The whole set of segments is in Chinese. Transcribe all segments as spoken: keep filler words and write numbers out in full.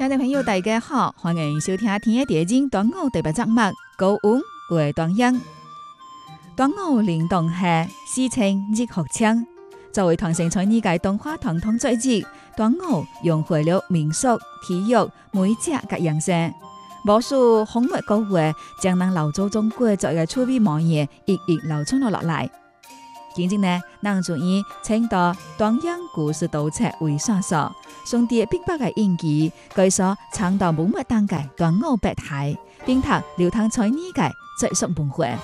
听众朋友大家好，欢迎收听天的电影端午第八集目高温为端阳。端午连动下，事情热好呛。作为团城在呢屆动画团同作日，端午融汇了民俗、体育、美食及养生。无數風物歌會將咱老祖宗過作嘅趣味模樣一一流傳咗落來。今日呢，咱就以青島端陽故事島冊為線索，上帝逼迫嘅印記，據說長到冇乜當嘅端午百態，並讀流淌在呢嘅習俗文化。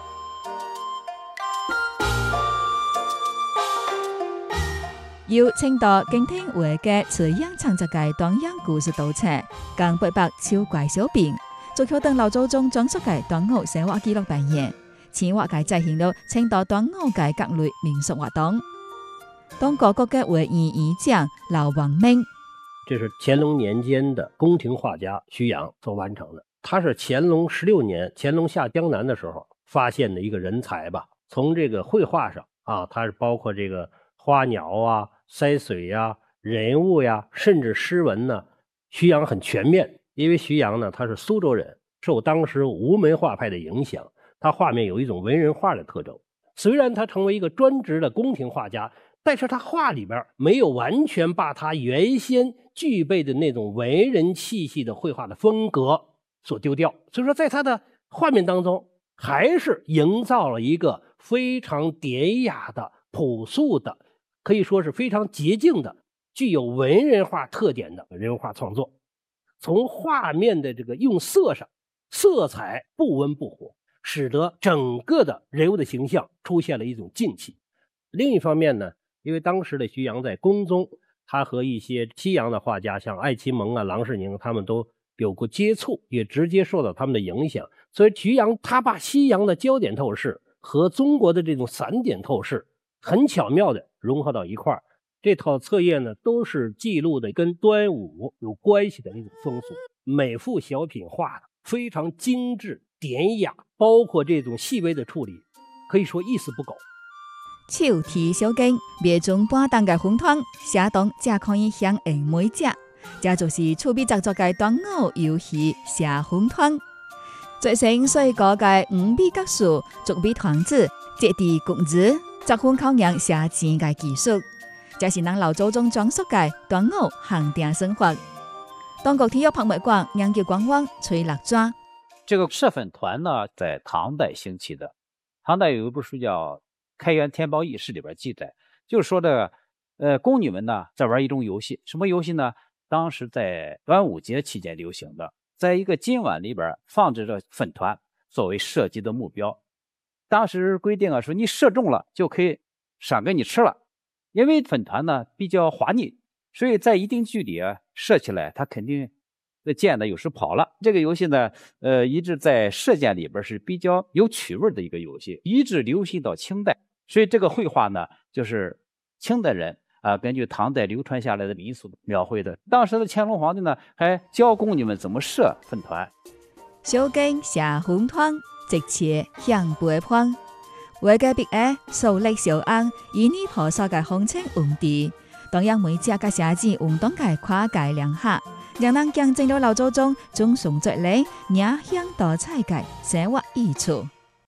由青島敬天會嘅慈陽創作嘅端陽故事島冊，更八百超怪小編，足球等老祖宗講述嘅端午生活記錄扮演，此話嘅再現了青島端午嘅各類民俗活動。當各國嘅會議議長老王明， 這是乾隆年間的宮廷畫家徐陽所完成的。他是乾隆十六年，乾隆下江南的時候發現的一個人才吧。從這個繪畫上啊，它是包括這個花鳥啊、山水呀、人物呀，甚至詩文呢，徐陽很全面。因為徐陽呢，他是蘇州人，受當時吳門畫派的影響，他畫面有一種文人畫的特徵。雖然他成為一個專職的宮廷畫家，但是他畫裡邊沒有完全把他原先具備的那種文人氣息的繪畫的風格所丟掉。所以說，在他的畫面當中，還是營造了一個非常典雅的、樸素的，可以說是非常潔淨的，具有文人畫特點的人物畫創作。從畫面的這個用色上，色彩不溫不火，使得整個的人物的形象出現了一種靜氣。另一方面呢，因為當時的徐陽在宮中，他和一些西洋的畫家，像艾奇蒙啊、郎世寧，他們都有過接觸，也直接受到他們的影響。所以徐陽他把西洋的焦點透視和中國的這種散點透視很巧妙的融合到一塊兒。這套冊頁呢，都是記錄的跟端午有關係的那種風俗，每幅小品畫的非常精緻典雅，包括這種細微的處理，可以說一絲不苟。 手提小徑，別種半檔嘅紅湯，寫檔才可以享用每隻。這就是出筆製作嘅端午遊戲寫紅湯。最新水果嘅五筆格數，逐筆團子，接地工字，作款考驗寫字嘅技術。這是咱老祖宗裝飾嘅端午行定生活。當國體育博物館研究官網崔立專， 這個社粉團呢，在唐代興起的。唐代有一部書叫《開元天寶軼事》，裏邊記載，就是說的，呃，宮女們呢在玩一種遊戲，什麼遊戲呢？當時在端午節期間流行的，在一個金碗裏邊放置着粉團作為射擊的目標。當時規定啊，說你射中了就可以賞給你吃了。因為粉團呢比較滑膩，所以在一定距離啊射起來，它肯定這箭呢有時跑了。這個遊戲呢，呃，一直在射箭裡邊是比較有趣味的一個遊戲，一直流行到清代。所以這個繪畫呢，就是清代人啊、呃、根據唐代流傳下來的民俗描繪的。當時的乾隆皇帝呢，還教宮女們怎麼射粉團。 小徑射紅團，直切向背旁。為嘅別嘅數力小安，以呢婆娑嘅風情運地，當然每隻嘅寫字運動嘅跨界兩下，讓人見證了老祖宗種種作嚟野香多彩嘅生活藝術。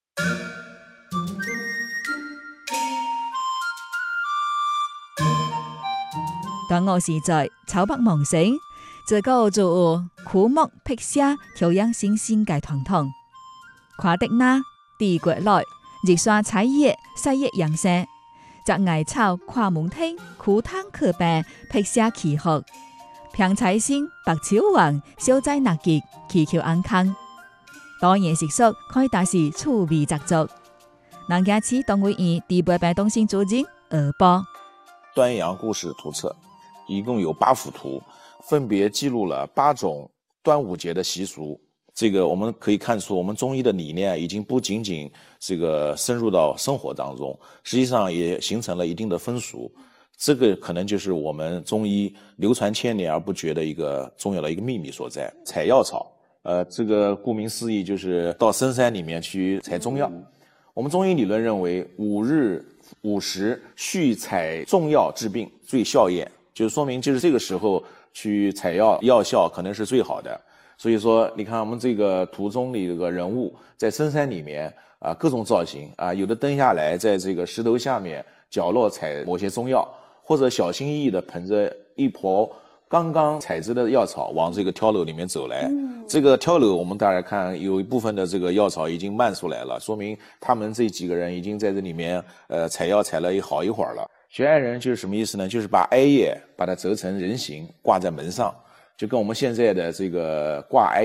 端午時在草北蒙城，自古就有枯木辟寫調養新鮮嘅傳統，跨的那地國來。日刷彩葉，細葉養生，摘艾草跨門廳，枯湯可病，辟寫祈福，平彩星，白草黃，小齋納吉，祈求安康。多年習俗，可以達是趣味習俗。南家市東會縣第八版東新主人二報。 端陽故事圖冊一共有八幅圖，分別記錄了八種端午節的習俗。這個我們可以看出，我們中醫的理念已經不僅僅這個深入到生活當中，實際上也形成了一定的風俗。這個可能就是我們中醫流傳千年而不絕的一個重要的一個秘密所在。採藥草，呃，這個顧名思義就是到深山裡面去採中藥。我們中醫理論認為，五日五時續採中藥治病最效驗， 就说明就是这个时候去采药药效可能是最好的。所以说，你看我们这个图中的这个人物在深山里面啊，各种造型啊，有的蹲下来在这个石头下面角落采某些中药，或者小心翼翼地捧着一坨刚刚采制的药草往这个碉楼里面走来。嗯、这个碉楼我们大家看有一部分的这个药草已经漫出来了，说明他们这几个人已经在这里面呃采药采了一好一会儿了。悬崖人就是什么意思呢？就是把艾叶把它折成人形挂在门上，就跟我们现在的这个挂艾